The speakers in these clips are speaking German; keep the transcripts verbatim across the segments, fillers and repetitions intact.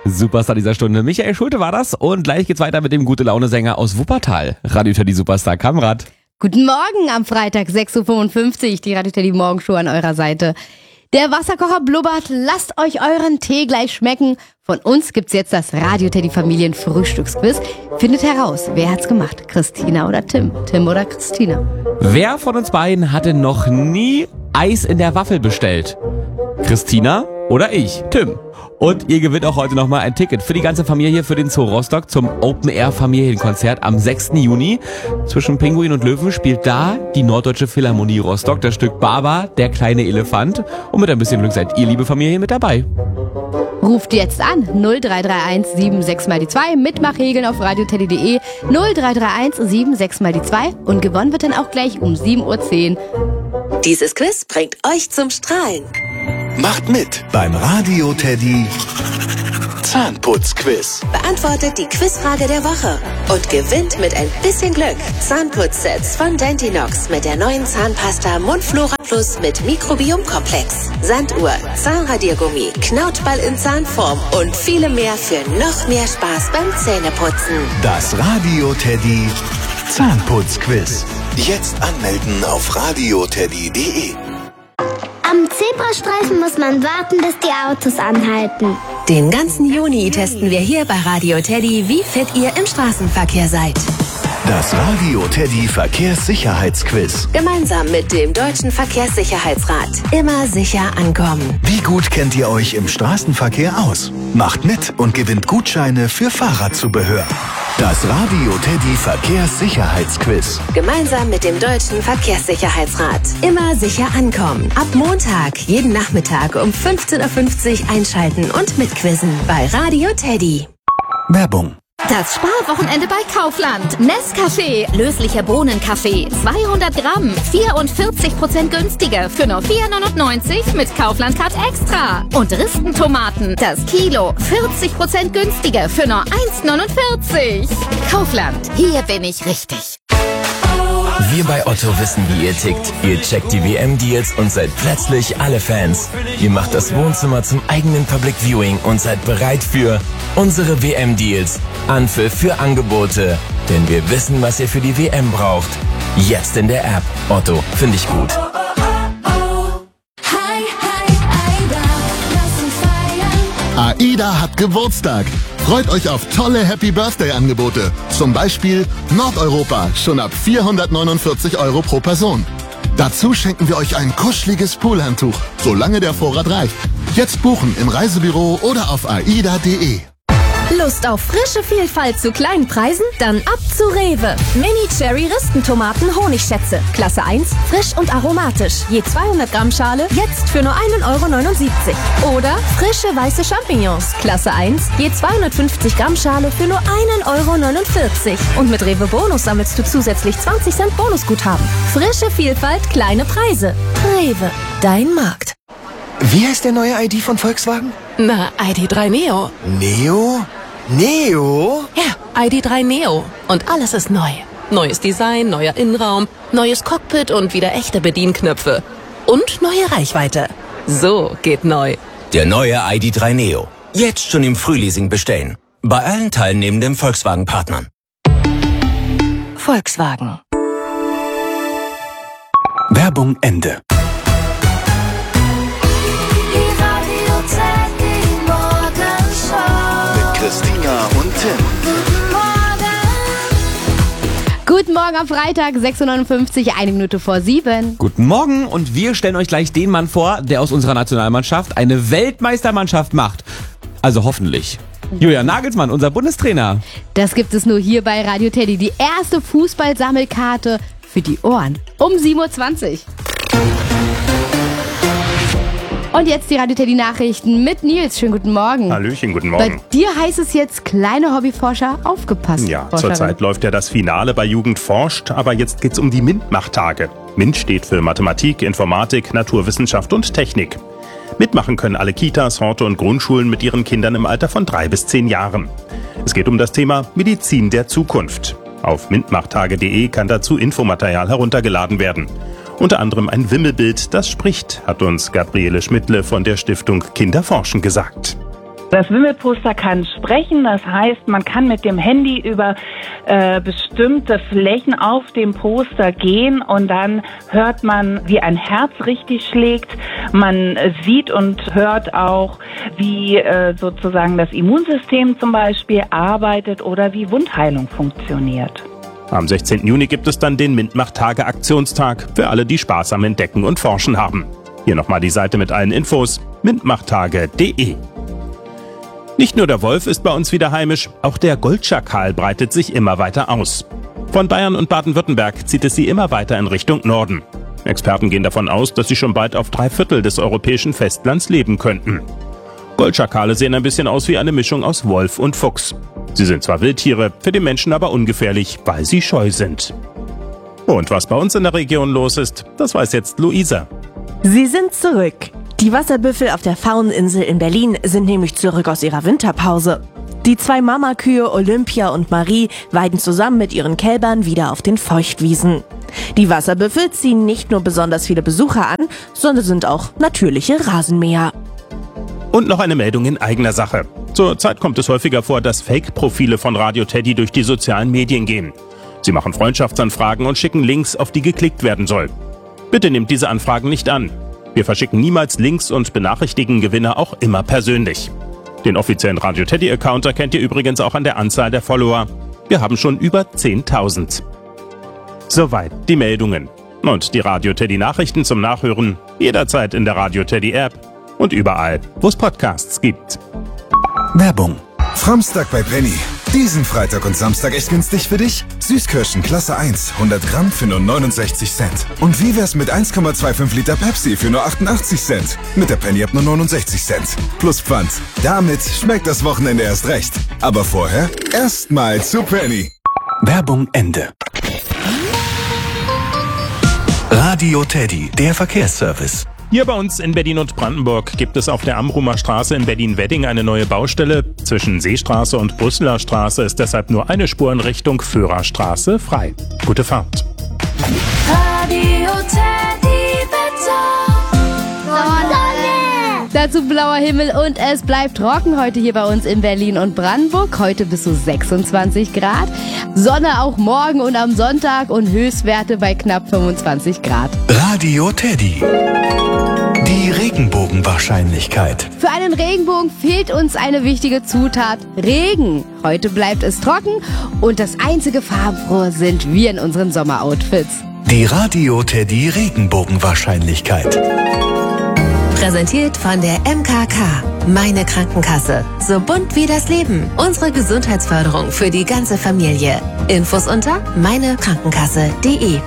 Superstar dieser Stunde. Michael Schulte war das und gleich geht's weiter mit dem Gute-Laune-Sänger aus Wuppertal. Radio Teddy Superstar Kamrat. Guten Morgen am Freitag, sechs Uhr fünfundfünfzig, die Radio Teddy Morgenshow an eurer Seite. Der Wasserkocher blubbert, lasst euch euren Tee gleich schmecken. Von uns gibt's jetzt das Radio Teddy Familien Frühstücksquiz. Findet heraus, wer hat's gemacht? Christina oder Tim? Tim oder Christina? Wer von uns beiden hatte noch nie Eis in der Waffel bestellt? Christina oder ich, Tim? Und ihr gewinnt auch heute nochmal ein Ticket für die ganze Familie für den Zoo Rostock zum Open-Air-Familienkonzert am sechsten Juni. Zwischen Pinguin und Löwen spielt da die Norddeutsche Philharmonie Rostock das Stück Baba, der kleine Elefant. Und mit ein bisschen Glück seid ihr, liebe Familie, mit dabei. Ruft jetzt an null drei drei eins sieben sechs mal die zwei, Mitmachregeln auf radioteddy punkt de, null drei drei eins sieben sechs mal die zwei und gewonnen wird dann auch gleich um sieben Uhr zehn. Dieses Quiz bringt euch zum Strahlen. Macht mit beim Radio Teddy Zahnputzquiz. Beantwortet die Quizfrage der Woche und gewinnt mit ein bisschen Glück Zahnputzsets von Dentinox mit der neuen Zahnpasta Mundflora Plus mit Mikrobiomkomplex, Sanduhr, Zahnradiergummi, Knautball in Zahnform und viele mehr für noch mehr Spaß beim Zähneputzen. Das Radio Teddy Zahnputzquiz. Jetzt anmelden auf radioteddy punkt de. Am Zebrastreifen muss man warten, bis die Autos anhalten. Den ganzen Juni testen wir hier bei Radio Teddy, wie fit ihr im Straßenverkehr seid. Das Radio Teddy Verkehrssicherheitsquiz. Gemeinsam mit dem Deutschen Verkehrssicherheitsrat. Immer sicher ankommen. Wie gut kennt ihr euch im Straßenverkehr aus? Macht mit und gewinnt Gutscheine für Fahrradzubehör. Das Radio Teddy Verkehrssicherheitsquiz. Gemeinsam mit dem Deutschen Verkehrssicherheitsrat. Immer sicher ankommen. Ab Montag, jeden Nachmittag um fünfzehn Uhr fünfzig einschalten und mitquizzen bei Radio Teddy. Werbung. Das Sparwochenende bei Kaufland. Nescafé, löslicher Bohnenkaffee, zweihundert Gramm, vierundvierzig Prozent günstiger für nur vier neunundneunzig mit Kaufland Card Extra. Und Ristentomaten, das Kilo, vierzig Prozent günstiger für nur eins neunundvierzig. Kaufland, hier bin ich richtig. Wir bei Otto wissen, wie ihr tickt. Ihr checkt die W M-Deals und seid plötzlich alle Fans. Ihr macht das Wohnzimmer zum eigenen Public Viewing und seid bereit für unsere W M-Deals. Anpfiff für Angebote. Denn wir wissen, was ihr für die W M braucht. Jetzt in der App. Otto, finde ich gut. AIDA hat Geburtstag. Freut euch auf tolle Happy-Birthday-Angebote. Zum Beispiel Nordeuropa, schon ab vierhundertneunundvierzig Euro pro Person. Dazu schenken wir euch ein kuscheliges Poolhandtuch, solange der Vorrat reicht. Jetzt buchen im Reisebüro oder auf aida punkt de. Lust auf frische Vielfalt zu kleinen Preisen? Dann ab zu Rewe. Mini-Cherry-Ristentomaten Honigschätze. Klasse eins, frisch und aromatisch. Je zweihundert Gramm Schale, jetzt für nur ein Euro neunundsiebzig. Oder frische weiße Champignons. Klasse eins, je zweihundertfünfzig Gramm Schale für nur ein Euro neunundvierzig. Und mit Rewe Bonus sammelst du zusätzlich zwanzig Cent Bonusguthaben. Frische Vielfalt, kleine Preise. Rewe, dein Markt. Wie heißt der neue I D von Volkswagen? Na, I D drei Neo. Neo? Neo? Ja, I D drei Neo. Und alles ist neu. Neues Design, neuer Innenraum, neues Cockpit und wieder echte Bedienknöpfe. Und neue Reichweite. So geht neu. Der neue I D drei Neo. Jetzt schon im Frühleasing bestellen. Bei allen teilnehmenden Volkswagen-Partnern. Volkswagen. Werbung Ende. Christina und Tim. Guten Morgen am Freitag, sechs Uhr neunundfünfzig, eine Minute vor sieben. Guten Morgen und wir stellen euch gleich den Mann vor, der aus unserer Nationalmannschaft eine Weltmeistermannschaft macht. Also hoffentlich. Julian Nagelsmann, unser Bundestrainer. Das gibt es nur hier bei Radio Teddy, die erste Fußballsammelkarte für die Ohren. Um sieben Uhr zwanzig. Und jetzt die Radio Teddy Nachrichten mit Nils. Schönen guten Morgen. Hallöchen, guten Morgen. Bei dir heißt es jetzt, kleine Hobbyforscher, aufgepasst. Ja, zurzeit läuft ja das Finale bei Jugend forscht, aber jetzt geht's um die MINT-Machtage. MINT steht für Mathematik, Informatik, Naturwissenschaft und Technik. Mitmachen können alle Kitas, Horte und Grundschulen mit ihren Kindern im Alter von drei bis zehn Jahren. Es geht um das Thema Medizin der Zukunft. Auf mintmachtage punkt de kann dazu Infomaterial heruntergeladen werden. Unter anderem ein Wimmelbild, das spricht, hat uns Gabriele Schmidtle von der Stiftung Kinder forschen gesagt. Das Wimmelposter kann sprechen, das heißt, man kann mit dem Handy über äh, bestimmte Flächen auf dem Poster gehen und dann hört man, wie ein Herz richtig schlägt. Man äh, sieht und hört auch, wie äh, sozusagen das Immunsystem zum Beispiel arbeitet oder wie Wundheilung funktioniert. Am sechzehnten Juni gibt es dann den Mintmachtage-Aktionstag für alle, die Spaß am Entdecken und Forschen haben. Hier nochmal die Seite mit allen Infos, mintmachtage punkt de. Nicht nur der Wolf ist bei uns wieder heimisch, auch der Goldschakal breitet sich immer weiter aus. Von Bayern und Baden-Württemberg zieht es sie immer weiter in Richtung Norden. Experten gehen davon aus, dass sie schon bald auf drei Viertel des europäischen Festlands leben könnten. Goldschakale sehen ein bisschen aus wie eine Mischung aus Wolf und Fuchs. Sie sind zwar Wildtiere, für den Menschen aber ungefährlich, weil sie scheu sind. Und was bei uns in der Region los ist, das weiß jetzt Luisa. Sie sind zurück. Die Wasserbüffel auf der Fauneninsel in Berlin sind nämlich zurück aus ihrer Winterpause. Die zwei Mamakühe Olympia und Marie weiden zusammen mit ihren Kälbern wieder auf den Feuchtwiesen. Die Wasserbüffel ziehen nicht nur besonders viele Besucher an, sondern sind auch natürliche Rasenmäher. Und noch eine Meldung in eigener Sache. Zurzeit kommt es häufiger vor, dass Fake-Profile von Radio Teddy durch die sozialen Medien gehen. Sie machen Freundschaftsanfragen und schicken Links, auf die geklickt werden soll. Bitte nehmt diese Anfragen nicht an. Wir verschicken niemals Links und benachrichtigen Gewinner auch immer persönlich. Den offiziellen Radio Teddy-Account erkennt ihr übrigens auch an der Anzahl der Follower. Wir haben schon über zehntausend. Soweit die Meldungen. Und die Radio Teddy Nachrichten zum Nachhören jederzeit in der Radio Teddy App und überall, wo es Podcasts gibt. Werbung. Framstag bei Penny. Diesen Freitag und Samstag echt günstig für dich? Süßkirschen Klasse eins, hundert Gramm für nur neunundsechzig Cent. Und wie wär's mit eins Komma fünfundzwanzig Liter Pepsi für nur achtundachtzig Cent? Mit der Penny App nur neunundsechzig Cent. Plus Pfand. Damit schmeckt das Wochenende erst recht. Aber vorher erstmal zu Penny. Werbung Ende. Radio Teddy, der Verkehrsservice. Hier bei uns in Berlin und Brandenburg gibt es auf der Amrumer Straße in Berlin-Wedding eine neue Baustelle. Zwischen Seestraße und Brüsseler Straße ist deshalb nur eine Spur in Richtung Führerstraße frei. Gute Fahrt. Radio Teddy Wetter. Sonne. Dazu blauer Himmel und es bleibt trocken heute hier bei uns in Berlin und Brandenburg. Heute bis zu sechsundzwanzig Grad. Sonne auch morgen und am Sonntag und Höchstwerte bei knapp fünfundzwanzig Grad. Radio Teddy. Die Regenbogenwahrscheinlichkeit. Für einen Regenbogen fehlt uns eine wichtige Zutat: Regen. Heute bleibt es trocken und das einzige farbenfrohe sind wir in unseren Sommeroutfits. Die Radio Teddy Regenbogenwahrscheinlichkeit. Präsentiert von der M K K. Meine Krankenkasse. So bunt wie das Leben. Unsere Gesundheitsförderung für die ganze Familie. Infos unter meine krankenkasse punkt de.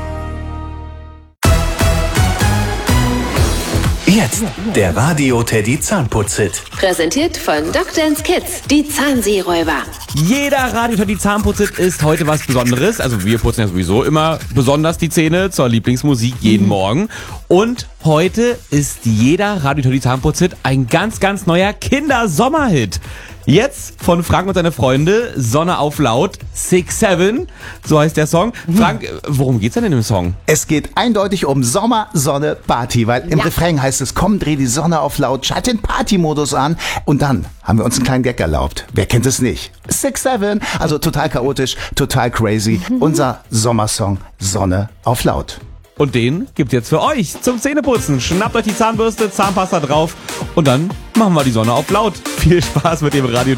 Jetzt der Radio Teddy Zahnputz-Hit. Präsentiert von Doctors Kids, die Zahnseeräuber. Jeder Radio Teddy Zahnputz-Hit ist heute was Besonderes. Also wir putzen ja sowieso immer besonders die Zähne zur Lieblingsmusik jeden Morgen. Und heute ist jeder Radio Teddy Zahnputz-Hit ein ganz, ganz neuer Kindersommerhit. Jetzt von Frank und seine Freunde, Sonne auf laut, six seven, so heißt der Song. Frank, worum geht's denn in dem Song? Es geht eindeutig um Sommer, Sonne, Party, weil im Ja. Refrain heißt es, komm, dreh die Sonne auf laut, schalt den Partymodus an. Und dann haben wir uns einen kleinen Gag erlaubt. Wer kennt es nicht? six seven, also total chaotisch, total crazy. Unser Sommersong, Sonne auf laut. Und den gibt's jetzt für euch zum Zähneputzen. Schnappt euch die Zahnbürste, Zahnpasta drauf und dann machen wir die Sonne auf laut. Viel Spaß mit dem Radio